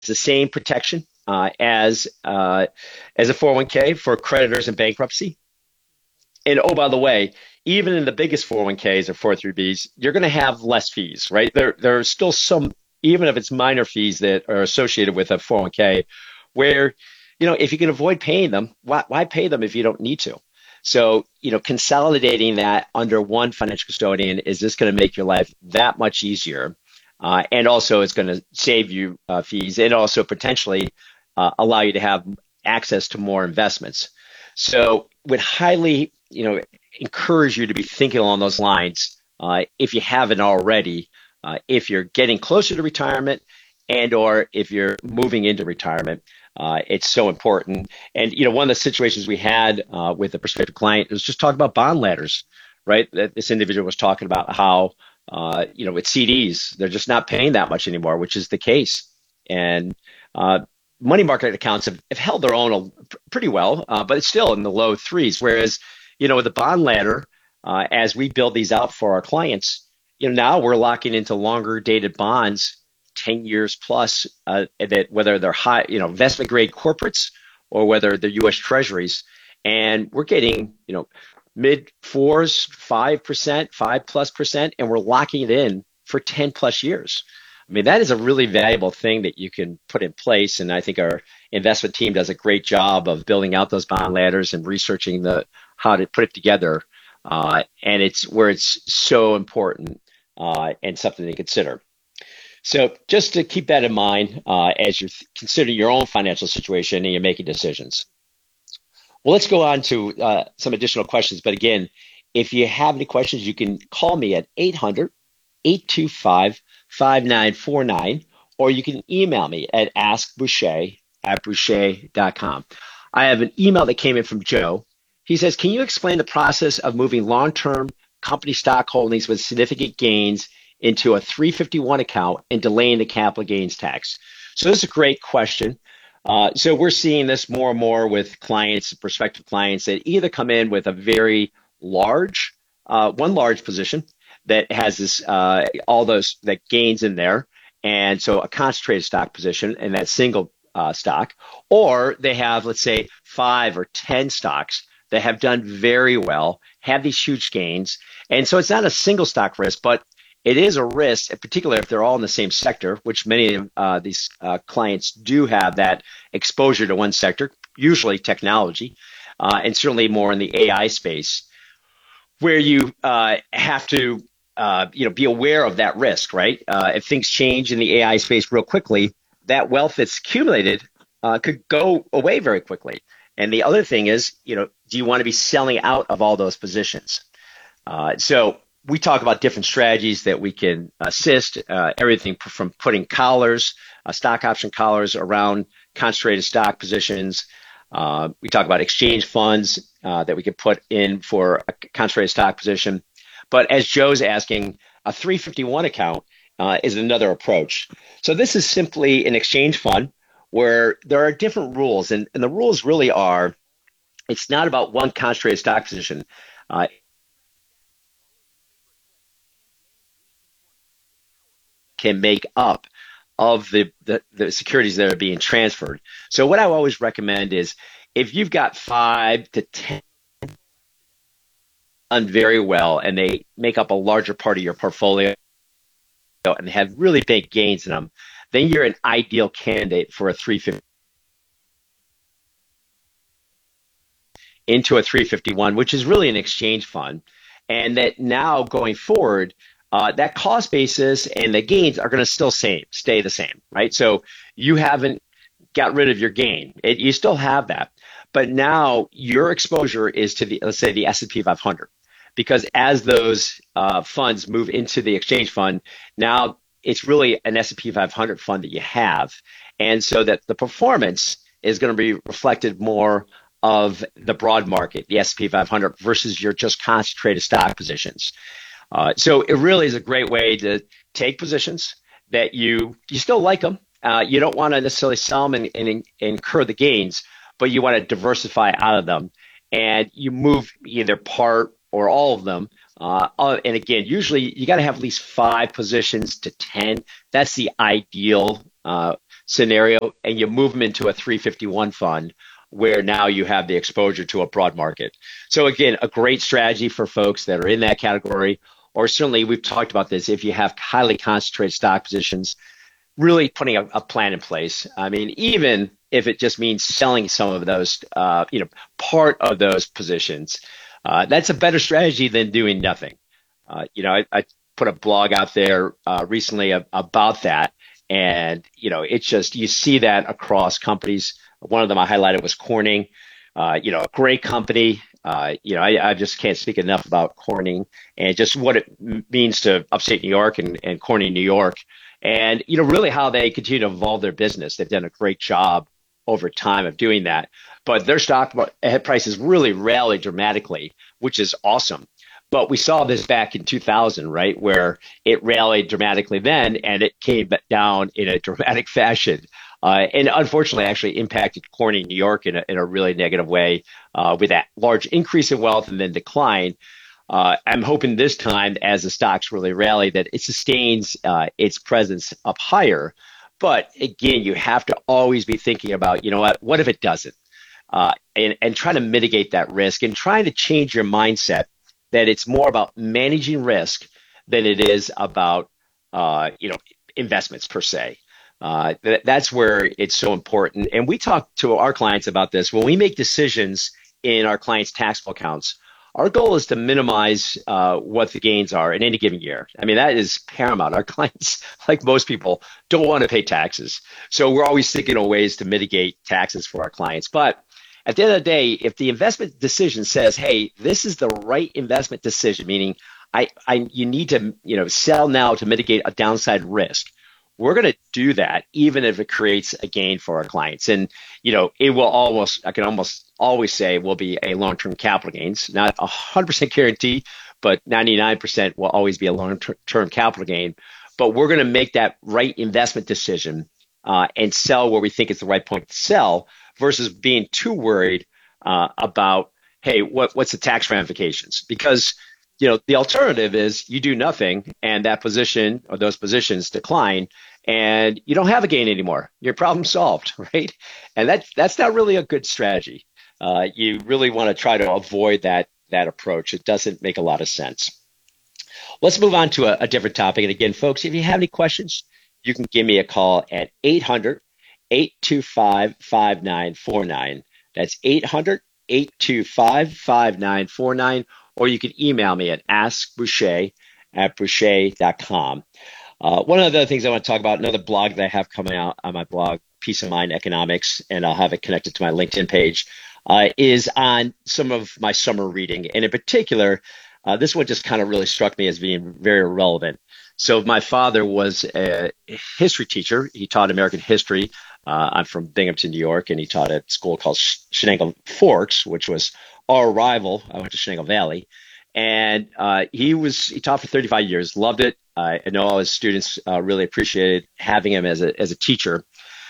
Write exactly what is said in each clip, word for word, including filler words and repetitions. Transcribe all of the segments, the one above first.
the same protection uh, as uh, as a four oh one k for creditors in bankruptcy. And oh, by the way, even in the biggest four oh one k's or four oh three b's, you're going to have less fees, right? There, there are still some, even if it's minor fees that are associated with a four oh one k, where, you know, if you can avoid paying them, why, why pay them if you don't need to? So, you know, consolidating that under one financial custodian is just going to make your life that much easier. Uh, and also it's going to save you uh, fees and also potentially uh, allow you to have access to more investments. So would highly, you know, encourage you to be thinking along those lines uh, if you haven't already, uh, if you're getting closer to retirement and or if you're moving into retirement. Uh, it's so important. And, you know, one of the situations we had uh, with a prospective client was just talking about bond ladders, right? That this individual was talking about how, uh, you know, with C Ds, they're just not paying that much anymore, which is the case. And uh, money market accounts have, have held their own pretty well, uh, but it's still in the low threes. Whereas, you know, with the bond ladder, uh, as we build these out for our clients, you know, now we're locking into longer dated bonds, ten years plus, uh, that whether they're high, you know, investment grade corporates or whether they're U S Treasuries. And we're getting, you know, mid fours, five percent, five plus percent, and we're locking it in for ten plus years. I mean, that is a really valuable thing that you can put in place. And I think our investment team does a great job of building out those bond ladders and researching the how to put it together. Uh, and it's where it's so important uh, and something to consider. So just to keep that in mind uh, as you consider your own financial situation and you're making decisions. Well, let's go on to uh, some additional questions. But again, if you have any questions, you can call me at eight hundred, eight two five, five nine four nine, or you can email me at askboucher at boucher dot com. I have an email that came in from Joe. He says, can you explain the process of moving long-term company stock holdings with significant gains into a three fifty-one account and delaying the capital gains tax? So this is a great question. Uh, so we're seeing this more and more with clients, prospective clients that either come in with a very large, uh, one large position that has this, uh, all those that gains in there. And so a concentrated stock position in that single uh, stock, or they have, let's say, five or ten stocks that have done very well, have these huge gains. And so it's not a single stock risk, but it is a risk, in particular if they're all in the same sector, which many of uh, these uh, clients do have that exposure to one sector, usually technology, uh, and certainly more in the A I space, where you uh, have to uh, you know, be aware of that risk, right? Uh, if things change in the A I space real quickly, that wealth that's accumulated uh, could go away very quickly. And the other thing is, you know, do you want to be selling out of all those positions? Uh, so we talk about different strategies that we can assist, uh, everything from putting collars, uh, stock option collars around concentrated stock positions. Uh, we talk about exchange funds uh, that we can put in for a concentrated stock position. But as Joe's asking, a three fifty-one account uh, is another approach. So this is simply an exchange fund where there are different rules. And, and the rules really are, it's not about one concentrated stock position. Uh, can make up of the, the, the securities that are being transferred. So what I always recommend is if you've got five to ten done very well and they make up a larger part of your portfolio and have really big gains in them, then you're an ideal candidate for a three fifty into a three fifty-one, which is really an exchange fund. And that now going forward, Uh, that cost basis and the gains are going to still same, stay the same, right? So you haven't got rid of your gain. It, you still have that. But now your exposure is to the, let's say, the S and P five hundred. Because as those uh, funds move into the exchange fund, now it's really an S and P five hundred fund that you have. And so that the performance is going to be reflected more of the broad market, the S and P five hundred, versus your just concentrated stock positions. Uh, so it really is a great way to take positions that you you still like them. Uh, you don't want to necessarily sell them and, and, and incur the gains, but you want to diversify out of them. And you move either part or all of them. Uh, and again, usually you got to have at least five positions to ten. That's the ideal uh, scenario and you move them into a three fifty-one fund where now you have the exposure to a broad market. So again, a great strategy for folks that are in that category, or certainly we've talked about this, if you have highly concentrated stock positions, really putting a, a plan in place. I mean, even if it just means selling some of those, uh, you know, part of those positions, uh, that's a better strategy than doing nothing. Uh, you know, I, I put a blog out there uh, recently about that. And, you know, it's just, you see that across companies. One of them I highlighted was Corning, uh, you know, a great company. Uh, you know, I, I just can't speak enough about Corning and just what it m- means to upstate New York and, and Corning, New York. And, you know, really how they continue to evolve their business. They've done a great job over time of doing that. But their stock prices really rallied dramatically, which is awesome. But we saw this back in two thousand, right, where it rallied dramatically then, and it came down in a dramatic fashion. Uh, and unfortunately, actually impacted Corning, New York in a, in a really negative way uh, with that large increase in wealth and then decline. Uh, I'm hoping this time, as the stocks really rally, that it sustains uh, its presence up higher. But again, you have to always be thinking about, you know what, what if it doesn't? Uh, and, and try to mitigate that risk and trying to change your mindset that it's more about managing risk than it is about, uh, you know, investments per se. Uh, th- that's where it's so important. And we talk to our clients about this. When we make decisions in our clients' taxable accounts, our goal is to minimize uh, what the gains are in any given year. I mean, that is paramount. Our clients, like most people, don't want to pay taxes. So we're always thinking of ways to mitigate taxes for our clients. But at the end of the day, if the investment decision says, hey, this is the right investment decision, meaning I, I you need to, you know, sell now to mitigate a downside risk, we're going to do that even if it creates a gain for our clients. And, you know, it will almost, I can almost always say will be a long-term capital gains, not a hundred percent guarantee, but ninety-nine percent will always be a long-term capital gain. But we're going to make that right investment decision uh, and sell where we think it's the right point to sell versus being too worried uh, about, hey, what, what's the tax ramifications? Because, you know, the alternative is you do nothing and that position or those positions decline and you don't have a gain anymore. Your problem solved, right? And that, that's not really a good strategy. Uh, you really want to try to avoid that, that approach. It doesn't make a lot of sense. Let's move on to a, a different topic. And again, folks, if you have any questions, you can give me a call at eight hundred, eight two five, five nine four nine. That's eight hundred, eight two five, five nine four nine. Or you can email me at askboucher at boucher dot com. Uh, one of the other things I want to talk about, another blog that I have coming out on my blog, Peace of Mind Economics, and I'll have it connected to my LinkedIn page, uh, is on some of my summer reading. And in particular, uh, this one just kind of really struck me as being very relevant. So my father was a history teacher. He taught American history. Uh, I'm from Binghamton, New York, and he taught at a school called Shenango Forks, which was our rival. I went to Shenango Valley. And uh, he was he taught for thirty-five years, loved it. Uh, I know all his students uh, really appreciated having him as a as a teacher.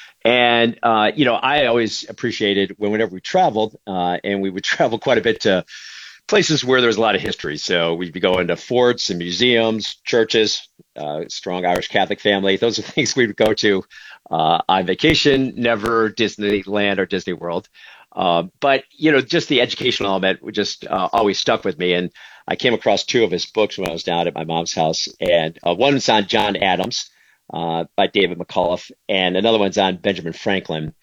And, uh, you know, I always appreciated when whenever we traveled, uh, and we would travel quite a bit to places where there was a lot of history. So we'd be going to forts and museums, churches, uh, strong Irish Catholic family. Those are things we would go to uh, on vacation, never Disneyland or Disney World. Uh, but, you know, just the educational element just uh, always stuck with me. And I came across two of his books when I was down at my mom's house. And uh, one's on John Adams uh, by David McCullough, and another one's on Benjamin Franklin.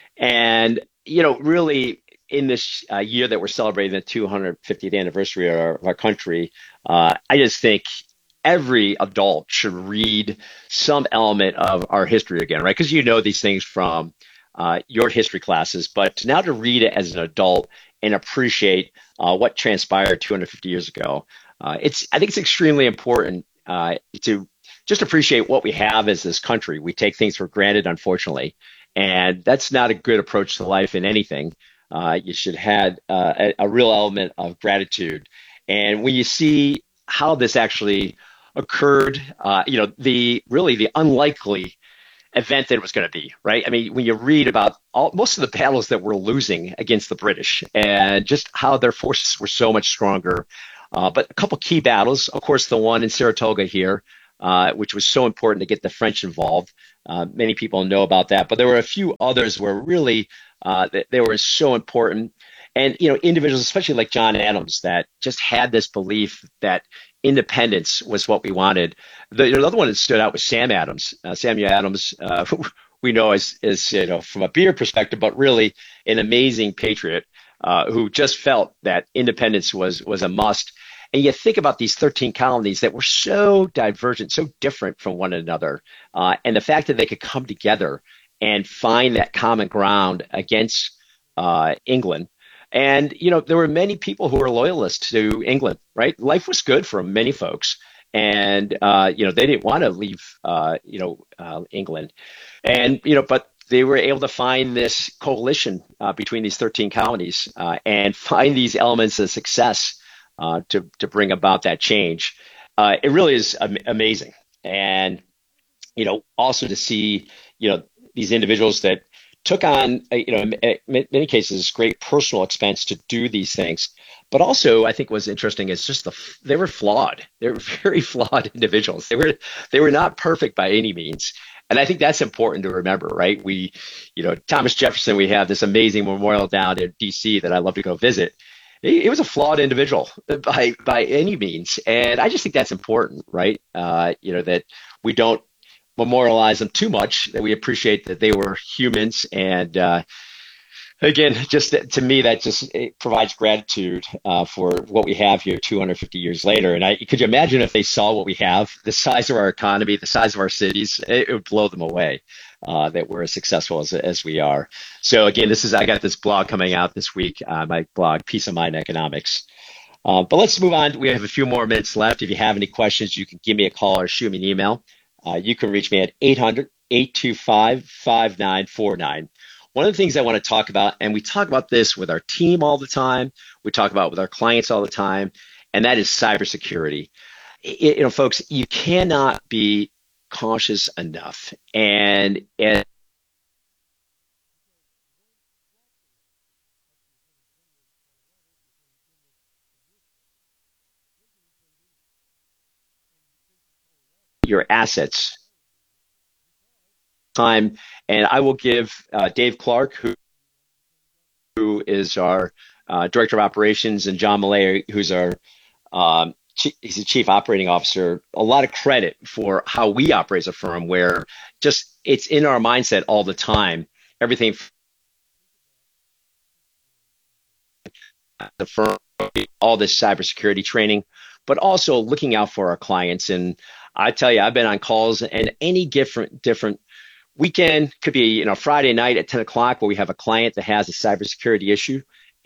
And, you know, really in this uh, year that we're celebrating the two hundred fiftieth anniversary of our, of our country, uh, I just think every adult should read some element of our history again, right? Because you know these things from uh, your history classes, but now to read it as an adult and appreciate uh, what transpired two hundred fifty years ago, uh, it's I think it's extremely important uh, to just appreciate what we have as this country. We take things for granted, unfortunately, and that's not a good approach to life in anything. Uh, you should have uh, a, a real element of gratitude. And when you see how this actually occurred, uh, you know, the really the unlikely event that it was going to be, right? I mean, when you read about all, most of the battles that we're losing against the British and just how their forces were so much stronger. Uh, but a couple key battles, of course, the one in Saratoga here, uh, which was so important to get the French involved. Uh, many people know about that, but there were a few others where really uh, they, they were so important. And, you know, individuals, especially like John Adams, that just had this belief that independence was what we wanted. The, the other one that stood out was Sam Adams. Uh, Samuel Adams, uh, who we know as, as, you know, from a beer perspective, but really an amazing patriot uh, who just felt that independence was was a must. And you think about these thirteen colonies that were so divergent, so different from one another, uh, and the fact that they could come together and find that common ground against uh, England. And, you know, there were many people who were loyalists to England, right? Life was good for many folks. And, uh, you know, they didn't want to leave, uh, you know, uh, England. And, you know, but they were able to find this coalition uh, between these thirteen colonies uh, and find these elements of success uh, to, to bring about that change. Uh, it really is am- amazing. And, you know, also to see, you know, these individuals that took on, uh, you know, in many cases, great personal expense to do these things. But also, I think what's interesting is just the they were flawed. They were very flawed individuals. They were they were not perfect by any means. And I think that's important to remember, right? We, you know, Thomas Jefferson, we have this amazing memorial down in D C that I love to go visit. He, he was a flawed individual by by any means. And I just think that's important, right? Uh, you know, that we don't memorialize them too much, that we appreciate that they were humans. And uh, again, just to me, that just it provides gratitude uh, for what we have here two hundred fifty years later. And I could you imagine if they saw what we have, the size of our economy, the size of our cities, it, it would blow them away uh, that we're as successful as, as we are. So again, this is I got this blog coming out this week, uh, my blog, Peace of Mind Economics. Uh, but let's move on. We have a few more minutes left. If you have any questions, you can give me a call or shoot me an email. Uh, you can reach me at eight hundred, eight two five, five nine four nine. One of the things I want to talk about, and we talk about this with our team all the time, we talk about it with our clients all the time, and that is cybersecurity. It, you know, folks, you cannot be cautious enough. And, and your assets time. And I will give uh, Dave Clark, who, who is our uh, director of operations, and John Millay, who's our um, chief, he's the chief operating officer, a lot of credit for how we operate as a firm, where just it's in our mindset all the time. Everything the firm, all this cybersecurity training, but also looking out for our clients. And I tell you, I've been on calls, and any different different weekend could be, you know, Friday night at ten o'clock where we have a client that has a cybersecurity issue.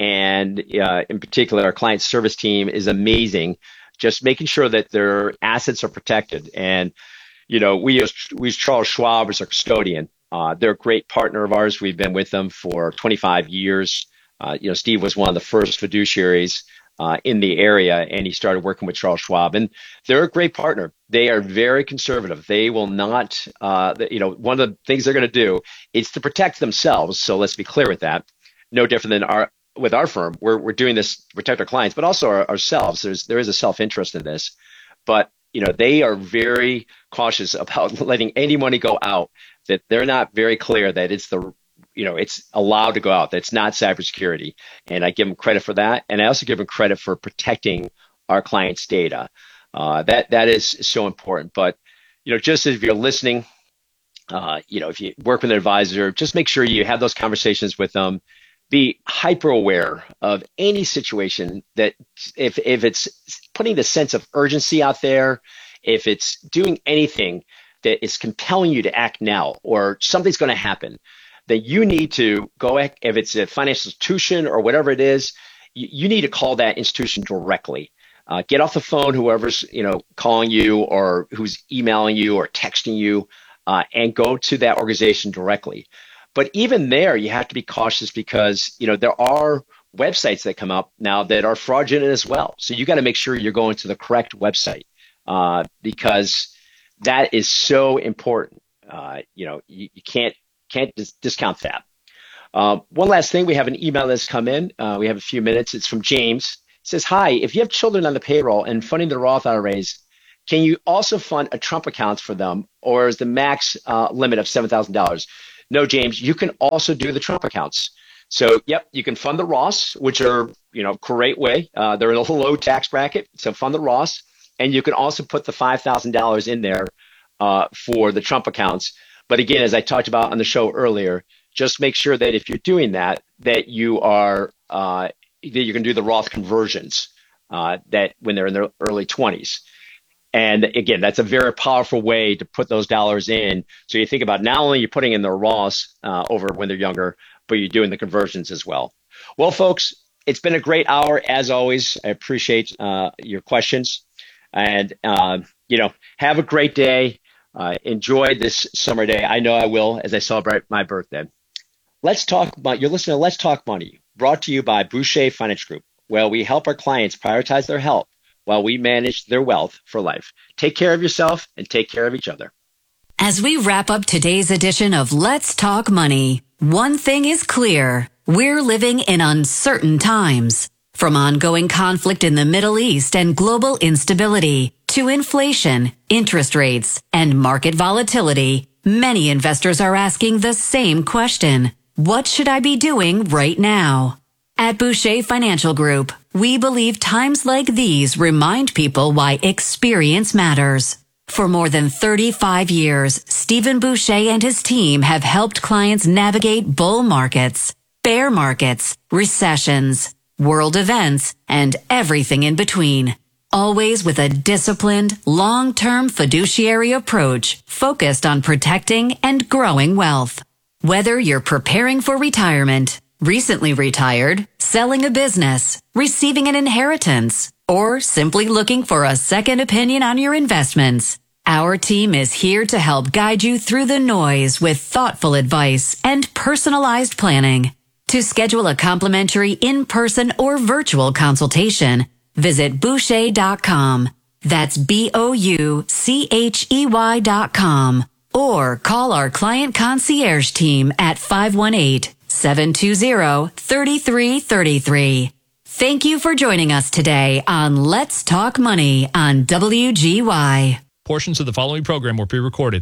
And uh, in particular, our client service team is amazing, just making sure that their assets are protected. And, you know, we use, we use Charles Schwab as our custodian. Uh, they're a great partner of ours. We've been with them for twenty-five years. Uh, you know, Steve was one of the first fiduciaries uh, in the area, and he started working with Charles Schwab. And they're a great partner. They are very conservative. They will not, uh, you know, one of the things they're going to do is to protect themselves. So let's be clear with that. No different than our with our firm. We're we're doing this to protect our clients, but also our, ourselves. There's there is a self-interest in this, but you know, they are very cautious about letting any money go out that they're not very clear that it's the you know, it's allowed to go out. That's not cybersecurity. And I give them credit for that. And I also give them credit for protecting our clients' data. Uh, that that is so important. But, you know, just if you're listening, uh, you know, if you work with an advisor, just make sure you have those conversations with them. Be hyper aware of any situation that if if it's putting the sense of urgency out there, if it's doing anything that is compelling you to act now, or something's going to happen, that you need to go, if it's a financial institution or whatever it is, you, you need to call that institution directly. Uh, get off the phone, whoever's, you know, calling you or who's emailing you or texting you, uh, and go to that organization directly. But even there, you have to be cautious because, you know, there are websites that come up now that are fraudulent as well. So you got to make sure you're going to the correct website, uh, because that is so important. Uh, you know, you, you can't can't dis- discount that. Uh, one last thing, we have an email that's come in. Uh, we have a few minutes. It's from James. It says, hi, if you have children on the payroll and funding the Roth I R As, can you also fund a Trump account for them, or is the max uh, limit of seven thousand dollars? No, James, you can also do the Trump accounts. So, yep, you can fund the Roths, which are, you know, great way. Uh, they're in a low tax bracket, so fund the Roths. And you can also put the five thousand dollars in there uh, for the Trump accounts. But again, as I talked about on the show earlier, just make sure that if you're doing that, that you are uh, that you can do the Roth conversions uh, that when they're in their early twenties. And again, that's a very powerful way to put those dollars in. So you think about not only you're putting in their Roths uh, over when they're younger, but you're doing the conversions as well. Well, folks, it's been a great hour as always. I appreciate uh, your questions, and uh, you know, have a great day. Uh, enjoy this summer day. I know I will as I celebrate my birthday. Let's talk about. You're listening to Let's Talk Money, brought to you by Boucher Finance Group, where we help our clients prioritize their health while we manage their wealth for life. Take care of yourself and take care of each other. As we wrap up today's edition of Let's Talk Money, one thing is clear. We're living in uncertain times. From ongoing conflict in the Middle East and global instability to inflation, interest rates, and market volatility, many investors are asking the same question. What should I be doing right now? At Boucher Financial Group, we believe times like these remind people why experience matters. For more than thirty-five years, Stephen Boucher and his team have helped clients navigate bull markets, bear markets, recessions, world events, and everything in between. Always with a disciplined, long-term fiduciary approach focused on protecting and growing wealth. Whether you're preparing for retirement, recently retired, selling a business, receiving an inheritance, or simply looking for a second opinion on your investments, our team is here to help guide you through the noise with thoughtful advice and personalized planning. To schedule a complimentary in-person or virtual consultation, visit Boucher dot com. That's B O U C H E Y dot com. Or call our client concierge team at five one eight, seven two zero, three three three three. Thank you for joining us today on Let's Talk Money on W G Y. Portions of the following program were pre-recorded.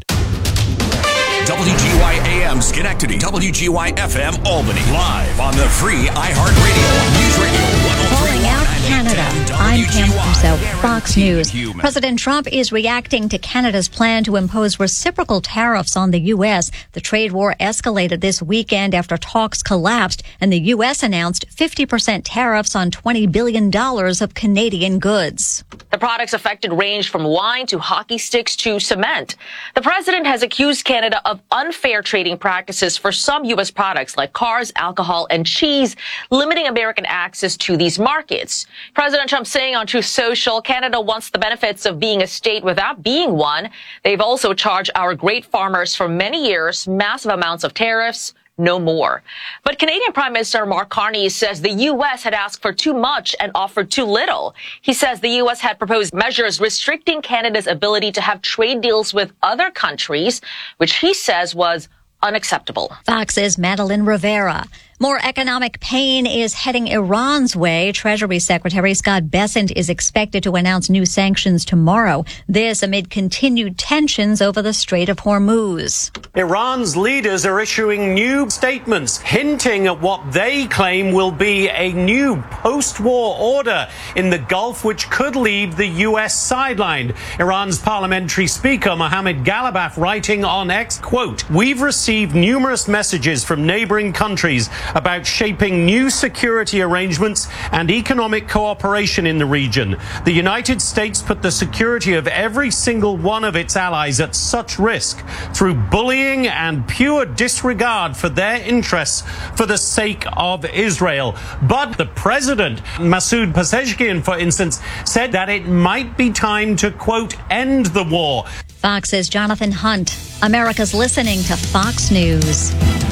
W G Y A M Schenectady, W G Y F M Albany, live on the free iHeartRadio, News Radio one oh three point one. Calling out Canada. I'm Pam Crusoe, Fox News. President Trump is reacting to Canada's plan to impose reciprocal tariffs on the U S. The trade war escalated this weekend after talks collapsed, and the U S announced fifty percent tariffs on twenty billion dollars of Canadian goods. The products affected range from wine to hockey sticks to cement. The president has accused Canada of unfair trading practices for some U S products like cars, alcohol, and cheese, limiting American access to these markets. President Trump saying on Truth Social, Canada wants the benefits of being a state without being one. They've also charged our great farmers for many years massive amounts of tariffs. No more. But Canadian Prime Minister Mark Carney says the U S had asked for too much and offered too little. He says the U S had proposed measures restricting Canada's ability to have trade deals with other countries, which he says was unacceptable. Fox's Madeline Rivera. More economic pain is heading Iran's way. Treasury Secretary Scott Bessent is expected to announce new sanctions tomorrow. This amid continued tensions over the Strait of Hormuz. Iran's leaders are issuing new statements hinting at what they claim will be a new post-war order in the Gulf, which could leave the U S sidelined. Iran's parliamentary speaker Mohammad Ghalibaf writing on X, quote, "We've received numerous messages from neighboring countries about shaping new security arrangements and economic cooperation in the region. The United States put the security of every single one of its allies at such risk through bullying and pure disregard for their interests for the sake of Israel." But the president, Masoud Pezeshkian, for instance, said that it might be time to, quote, end the war. Fox's Jonathan Hunt. America's listening to Fox News.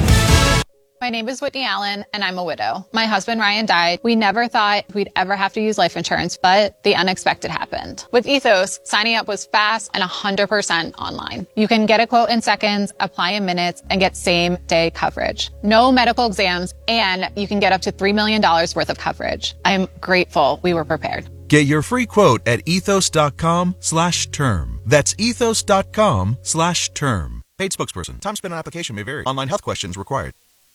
My name is Whitney Allen, and I'm a widow. My husband, Ryan, died. We never thought we'd ever have to use life insurance, but the unexpected happened. With Ethos, signing up was fast and one hundred percent online. You can get a quote in seconds, apply in minutes, and get same-day coverage. No medical exams, and you can get up to three million dollars worth of coverage. I'm grateful we were prepared. Get your free quote at ethos.com slash term. That's ethos.com slash term. Paid spokesperson. Time spent on application may vary. Online health questions required.